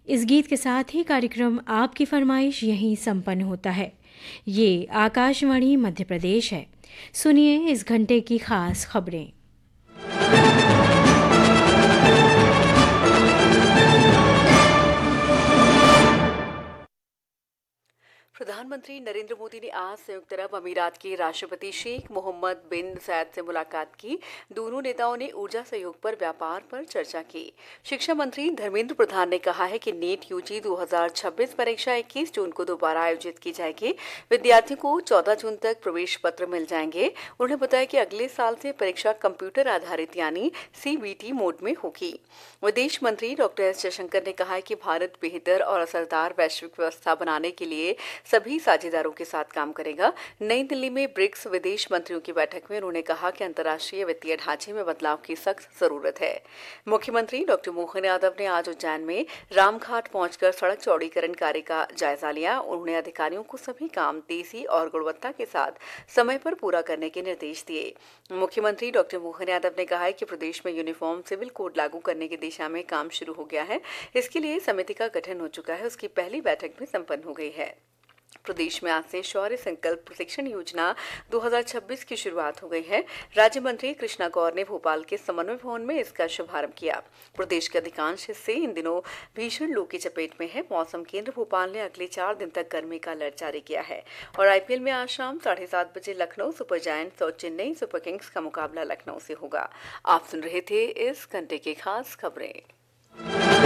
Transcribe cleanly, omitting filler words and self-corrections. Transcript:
इस गीत के साथ ही कार्यक्रम आपकी फरमाइश यहीं संपन्न होता है। ये आकाशवाणी मध्य प्रदेश है। सुनिए इस घंटे की खास खबरें। प्रधानमंत्री नरेंद्र मोदी ने आज संयुक्त अरब अमीरात के राष्ट्रपति शेख मोहम्मद बिन सैद से मुलाकात की। दोनों नेताओं ने ऊर्जा सहयोग पर व्यापार पर चर्चा की। शिक्षा मंत्री धर्मेंद्र प्रधान ने कहा है कि नेट यूजी 2026 परीक्षा 21 जून को दोबारा आयोजित की जाएगी। विद्यार्थियों को 14 जून तक प्रवेश पत्र मिल जाएंगे। उन्होंने बताया कि अगले साल से परीक्षा कंप्यूटर आधारित यानी CBT मोड में होगी। विदेश मंत्री डॉक्टर एस जयशंकर ने कहा है कि भारत बेहतर और असरदार वैश्विक व्यवस्था बनाने के लिए सभी साझेदारों के साथ काम करेगा। नई दिल्ली में ब्रिक्स विदेश मंत्रियों की बैठक में उन्होंने कहा कि अंतर्राष्ट्रीय वित्तीय ढांचे में बदलाव की सख्त जरूरत है। मुख्यमंत्री डॉक्टर मोहन यादव ने आज उज्जैन में रामघाट पहुंचकर सड़क चौड़ीकरण कार्य का जायजा लिया। उन्होंने अधिकारियों को सभी काम तेजी और गुणवत्ता के साथ समय पर पूरा करने के निर्देश दिए। मुख्यमंत्री डॉक्टर मोहन यादव ने कहा है कि प्रदेश में यूनिफॉर्म सिविल कोड लागू करने की दिशा में काम शुरू हो गया है। इसके लिए समिति का गठन हो चुका है। उसकी पहली बैठक भी संपन्न हो गई है। प्रदेश में आज से शौर्य संकल्प प्रशिक्षण योजना 2026 की शुरुआत हो गई है। राज्य मंत्री कृष्णा गौर ने भोपाल के समन्वय भवन में इसका शुभारंभ किया। प्रदेश के अधिकांश हिस्से इन दिनों भीषण लू की चपेट में है। मौसम केंद्र भोपाल ने अगले 4 दिन तक गर्मी का अलर्ट जारी किया है। और IPL में आज शाम 7:30 बजे लखनऊ सुपर जायंट्स और चेन्नई सुपर किंग्स का मुकाबला लखनऊ से होगा। आप सुन रहे थे इस घंटे की खास खबरें।